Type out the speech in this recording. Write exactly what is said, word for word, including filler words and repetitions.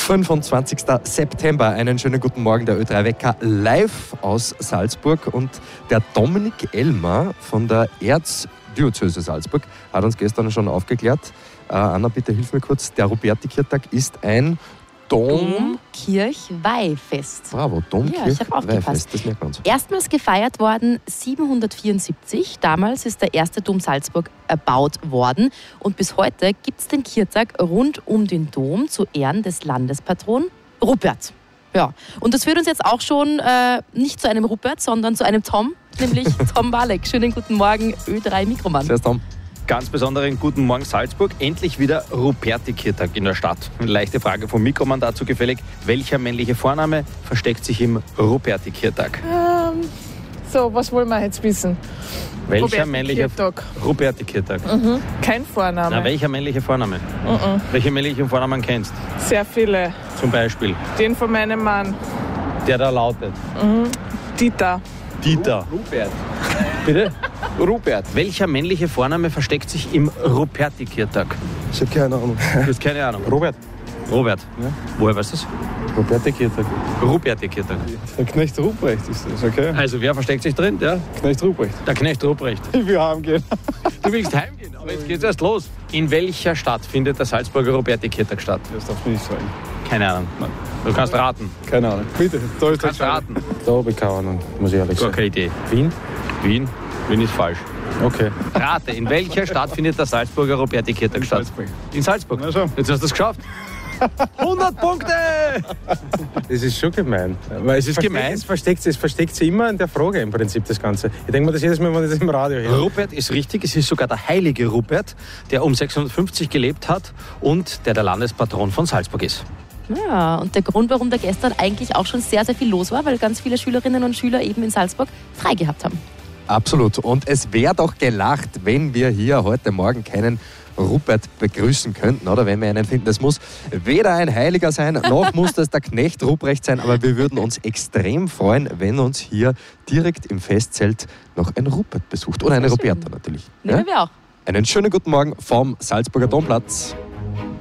fünfundzwanzigster September. Einen schönen guten Morgen, der Ö drei Wecker live aus Salzburg. Und der Dominik Elmer von der Erzdiözese Salzburg hat uns gestern schon aufgeklärt. Äh, Anna, bitte hilf mir kurz. Der Ruperti-Kirchtag ist ein Dom... Domkirchweihfest. Bravo, Ja, ich habe aufgepasst. Das merkt man uns. Erstmals gefeiert worden siebenhundertvierundsiebzig. Damals ist der erste Dom Salzburg erbaut worden. Und bis heute gibt es den Kirchtag rund um den Dom zu Ehren des Landespatronen Rupert. Ja, und das führt uns jetzt auch schon äh, nicht zu einem Rupert, sondern zu einem Tom, nämlich Tom Walek. Schönen guten Morgen, Ö drei Mikromann. Servus, Tom. Ganz besonderen guten Morgen Salzburg. Endlich wieder Ruperti-Kirchtag in der Stadt. Eine leichte Frage vom Mikromann dazu gefällig. Welcher männliche Vorname versteckt sich im Ruperti-Kirchtag? Ähm, so, was wollen wir jetzt wissen? Welcher männliche Ruperti-Kirchtag. Ruperti-Kirchtag? Mhm. Kein Vorname. Na, welcher männliche Vorname? Mhm. Welche männlichen Vornamen kennst? Sehr viele. Zum Beispiel. Den von meinem Mann. Der da lautet. Mhm. Dieter. Dieter. Rupert. Bitte? Rupert. Welcher männliche Vorname versteckt sich im Ruperti-Kirchtag? Ich habe keine Ahnung. Du hast keine Ahnung. Robert. Robert. Ja. Woher weißt du das? Ruperti-Kirchtag. Ruperti-Kirchtag. Der Knecht Ruprecht ist das, okay? Also wer versteckt sich drin? Der, Knecht Ruprecht. der Knecht Ruprecht. Ich will heimgehen. Du willst heimgehen, aber jetzt geht's erst los. In welcher Stadt findet der Salzburger Ruperti-Kirchtag statt? Das darf ich nicht sagen. Keine Ahnung. Nein. Du kannst raten. Keine Ahnung. Bitte, da ist Du kannst raten. Da habe ich keine Ahnung, muss ich ehrlich Gar sagen. keine Idee. Wien? Wien? Wien ist falsch. Okay. Rate, in welcher Stadt findet der Salzburger Ruperti-Kirchtag statt? Salzburg. In Salzburg. Na schon. Jetzt hast du es geschafft. hundert Punkte! Das ist schon gemein. Weil es ist versteckt, gemein? Es versteckt, es versteckt sich immer in der Frage im Prinzip, das Ganze. Ich denke mir das jedes Mal, wenn ich das im Radio höre. Rupert ist richtig, es ist sogar der heilige Rupert, der um sechshundertfünfzig gelebt hat und der der Landespatron von Salzburg ist. Ja, und der Grund, warum da gestern eigentlich auch schon sehr, sehr viel los war, weil ganz viele Schülerinnen und Schüler eben in Salzburg frei gehabt haben. Absolut. Und es wäre doch gelacht, wenn wir hier heute Morgen keinen Rupert begrüßen könnten, oder wenn wir einen finden. Das muss weder ein Heiliger sein, noch muss das der Knecht Ruprecht sein, aber wir würden uns extrem freuen, wenn uns hier direkt im Festzelt noch ein Rupert besucht. Oder eine Ruperta natürlich. Nehmen Ja? wir auch. Einen schönen guten Morgen vom Salzburger Domplatz.